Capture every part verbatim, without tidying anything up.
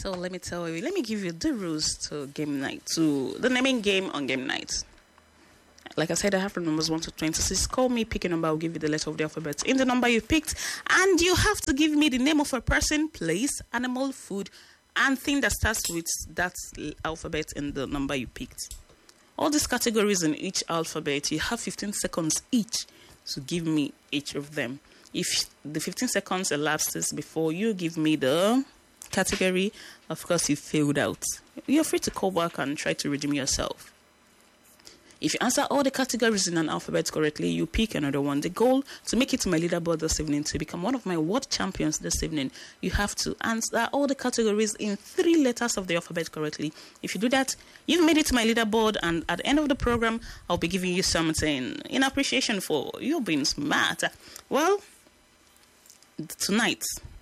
So let me tell you, let me give you the rules to game night, to the naming game on game night. Like I said, I have from numbers one to twenty-six. Call me, pick a number, I'll give you the letter of the alphabet in the number you picked. And you have to give me the name of a person, place, animal, food, and thing that starts with that alphabet in the number you picked. All these categories in each alphabet, you have fifteen seconds each to give me each of them. If the fifteen seconds elapses before you give me the category, of course you failed out. You're free to call back and try to redeem yourself. If you answer all the categories in an alphabet correctly, you pick another one. The goal to make it to my leaderboard this evening, to become one of my world champions this evening, you have to answer all the categories in three letters of the alphabet correctly. If you do that, you've made it to my leaderboard, and at the end of the program, I'll be giving you something in appreciation for you being smart. Well, tonight,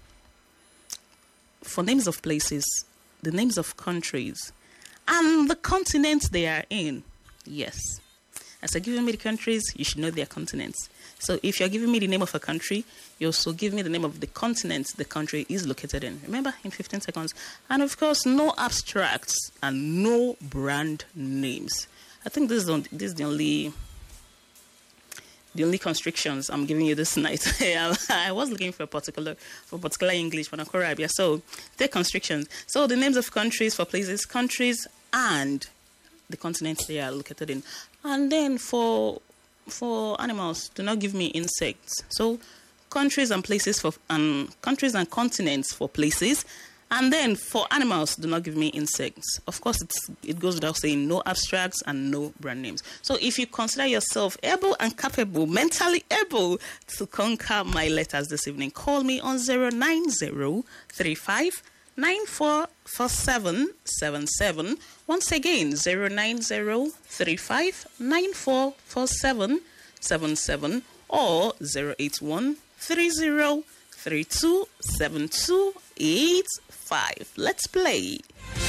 for names of places, the names of countries, and the continents they are in. Yes. As you're giving me the countries, you should know their continents. So if you're giving me the name of a country, you also give me the name of the continent the country is located in. Remember, in fifteen seconds. And of course, no abstracts and no brand names. I think this is the, this is the only the only constrictions I'm giving you this night. I was looking for a particular for particular English for Arabia. So take constrictions. So the names of countries for places, countries, and the continents they are located in. And then for for animals, do not give me insects. So countries and places for um, countries and continents for places, and then for animals, do not give me insects. Of course, it's, it goes without saying, no abstracts and no brand names. So if you consider yourself able and capable, mentally able to conquer my letters this evening, call me on zero nine zero three five nine four four seven seven seven. Once again, zero nine zero three five nine four four seven seven seven or zero eight one three zero three two seven two eight five. Let's play.